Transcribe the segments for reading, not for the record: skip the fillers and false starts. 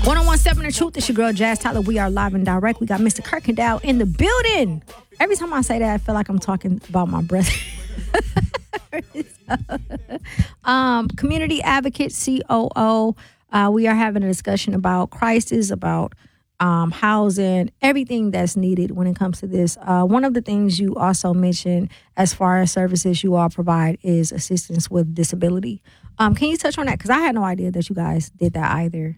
1017 The Truth. It's your girl, Jazz Tyler. We are live and direct. We got Mr. Kirkendall in the building. Every time I say that, I feel like I'm talking about my brother. Community advocate, COO. We are having a discussion about crisis, about housing, everything that's needed when it comes to this. One of the things you also mentioned as far as services you all provide is assistance with disability. Can you touch on that? Because I had no idea that you guys did that either.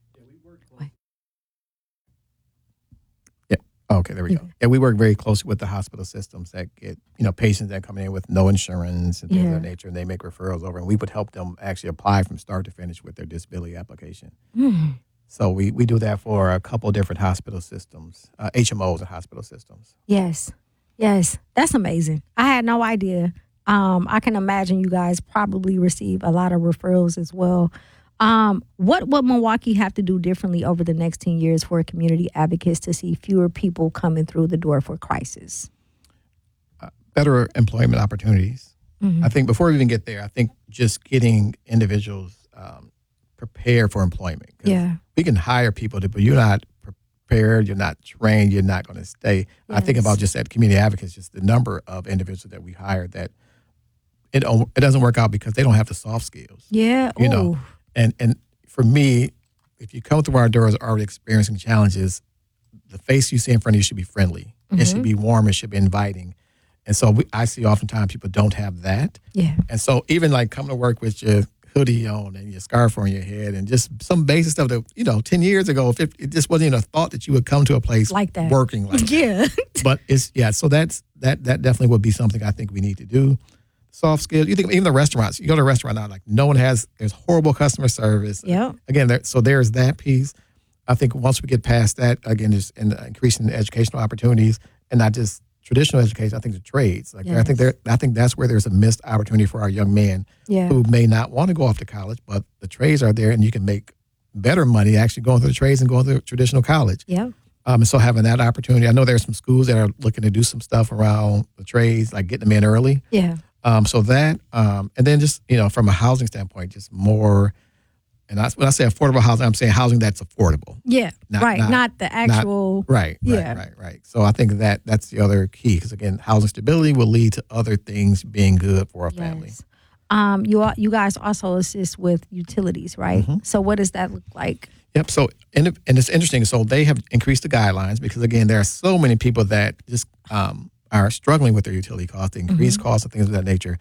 Okay, there we go. Yeah, we work very closely with the hospital systems that get, patients that come in with no insurance and things of that nature, and they make referrals over, and we would help them actually apply from start to finish with their disability application. So we do that for a couple different hospital systems, HMOs and hospital systems. Yes, that's amazing. I had no idea. I can imagine you guys probably receive a lot of referrals as well. What would Milwaukee have to do differently over the next 10 years for community advocates to see fewer people coming through the door for crisis? Better employment opportunities. I think before we even get there, I think just getting individuals prepared for employment. Yeah. We can hire people, but you're not prepared, you're not trained, you're not going to stay. Yes. I think about just at community advocates, just the number of individuals that we hire that it doesn't work out because they don't have the soft skills. Yeah. You know. And for me, if you come through our doors already experiencing challenges, the face you see in front of you should be friendly. It should be warm. It should be inviting. And so I see oftentimes people don't have that. Yeah. And so even like coming to work with your hoodie on and your scarf on your head and just some basic stuff that, 10 years ago, it just wasn't even a thought that you would come to a place like that. Working like that. But so that definitely would be something I think we need to do. Soft skills. You think even the restaurants. You go to a restaurant now, like there's horrible customer service. Yeah. Again, there's that piece. I think once we get past that, again, just increasing the educational opportunities and not just traditional education. I think the trades. I think that's where there's a missed opportunity for our young men who may not want to go off to college, but the trades are there, and you can make better money actually going through the trades and going through traditional college. Yeah. And so having that opportunity, I know there's some schools that are looking to do some stuff around the trades, like getting them in early. Yeah. So that, and then just, from a housing standpoint, just more, and when I say affordable housing, I'm saying housing that's affordable. Yeah, not the actual. Right. So I think that's the other key, because again, housing stability will lead to other things being good for a family. You guys also assist with utilities, right? So what does that look like? Yep. So, and it's interesting. So they have increased the guidelines because, again, there are so many people that just, are struggling with their utility costs, the increased costs and things of that nature.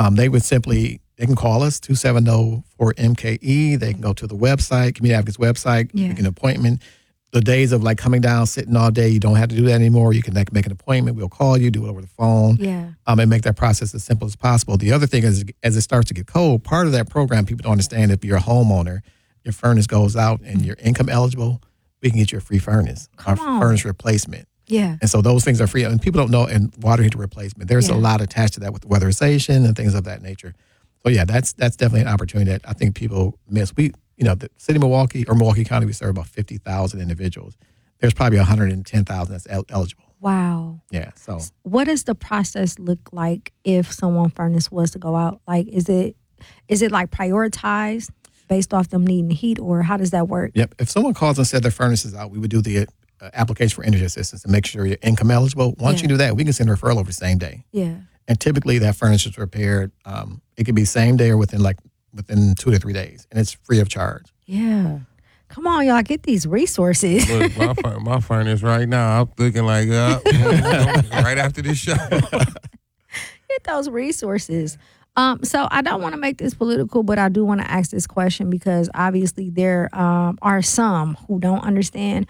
They can call us, 270-4MKE. They can go to the website, Community Advocates website, make an appointment. The days of coming down, sitting all day, you don't have to do that anymore. You can make an appointment. We'll call you, do it over the phone, and make that process as simple as possible. The other thing is, as it starts to get cold, part of that program, people don't understand, if you're a homeowner, your furnace goes out and you're income eligible, we can get you a free furnace, furnace replacement. Yeah. And so those things are free. And people don't know, and water heater replacement, there's a lot attached to that with weatherization and things of that nature. So that's definitely an opportunity that I think people miss. The city of Milwaukee or Milwaukee County, we serve about 50,000 individuals. There's probably 110,000 that's eligible. Wow. Yeah. So what does the process look like if someone's furnace was to go out? Like, is it like prioritized based off them needing heat, or how does that work? Yep. If someone calls and said their furnace is out, we would do the application for energy assistance and make sure you're income eligible. Once you do that, we can send a referral over the same day. Yeah. And typically that furnace is repaired. It could be same day or within 2 to 3 days, and it's free of charge. Yeah. Come on, y'all, get these resources. Look, my furnace right now, I'm thinking right after this show. Get those resources. So I don't want to make this political, but I do want to ask this question because obviously there are some who don't understand.